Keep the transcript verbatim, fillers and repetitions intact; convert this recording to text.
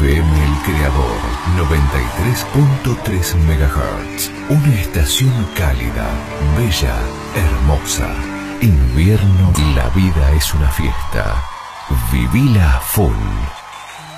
M El Creador, noventa y tres punto tres megahertz. Una estación cálida, bella, hermosa. Invierno, la vida es una fiesta. Vivila a full.